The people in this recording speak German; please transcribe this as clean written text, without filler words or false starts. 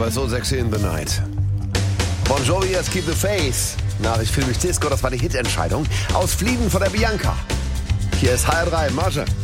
aber so sexy in the night. Bon Jovi, jetzt Keep the Faith. Nach Ich fühle mich Disco, das war die Hitentscheidung. Aus Flieden von der Bianca. Hier ist HR3, Marge.